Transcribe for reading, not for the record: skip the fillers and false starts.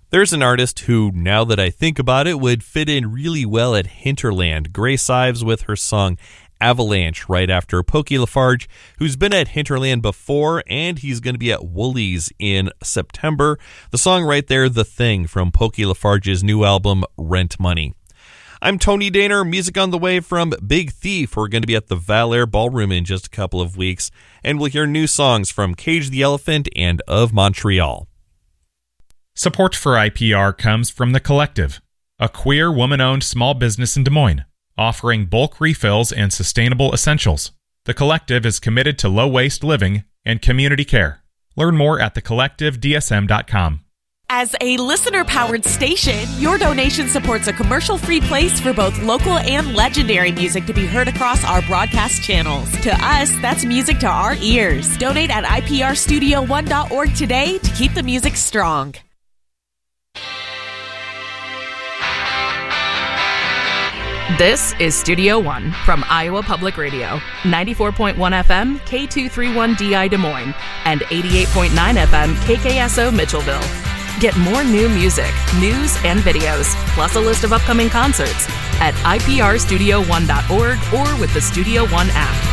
There's an artist who, now that I think about it, would fit in really well at Hinterland. Grace Ives with her song Avalanche right after Pokey Lafarge, who's been at Hinterland before, and he's going to be at Woolies in September. The song right there, The Thing, from Pokey Lafarge's new album, Rent Money. I'm Tony Daner, music on the way from Big Thief. We're going to be at the Valair Ballroom in just a couple of weeks, and we'll hear new songs from Cage the Elephant and Of Montreal. Support for IPR comes from The Collective, a queer woman-owned small business in Des Moines, offering bulk refills and sustainable essentials. The Collective is committed to low-waste living and community care. Learn more at thecollectivedsm.com. As a listener-powered station, your donation supports a commercial-free place for both local and legendary music to be heard across our broadcast channels. To us, that's music to our ears. Donate at iprstudio1.org today to keep the music strong. This is Studio One from Iowa Public Radio, 94.1 FM, K231DI Des Moines, and 88.9 FM, KKSO Mitchellville. Get more new music, news, and videos, plus a list of upcoming concerts at iprstudio1.org or with the Studio One app.